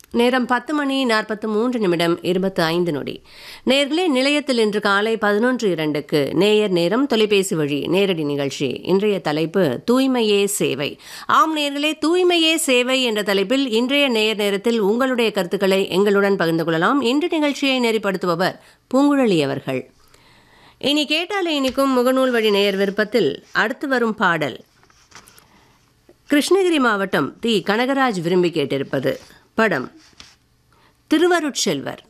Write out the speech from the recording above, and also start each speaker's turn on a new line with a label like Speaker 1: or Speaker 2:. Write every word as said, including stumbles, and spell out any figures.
Speaker 1: நேரம் பத்து மணி நாற்பத்து மூன்று நிமிடம் இருபத்தி ஐந்து நொடி. நேர்களே, நிலையத்தில் இன்று காலை பதினொன்று இரண்டுக்கு நேயர் நேரம் தொலைபேசி வழி நேரடி நிகழ்ச்சி. இன்றைய தலைப்பு தூய்மையே சேவை. ஆம் நேர்களே, தூய்மையே சேவை என்ற தலைப்பில் இன்றைய நேயர் நேரத்தில் உங்களுடைய கருத்துக்களை எங்களுடன் பகிர்ந்து கொள்ளலாம். இன்று நிகழ்ச்சியை நெறிப்படுத்துபவர் பூங்குழலி அவர்கள். இனி கேட்டாலே இனிக்கும் முகநூல் வழி நேயர் விருப்பத்தில் அடுத்து வரும் பாடல் கிருஷ்ணகிரி மாவட்டம் டி கனகராஜ் விரும்பி கேட்டிருப்பது. படம் திருவருட்செல்வர்.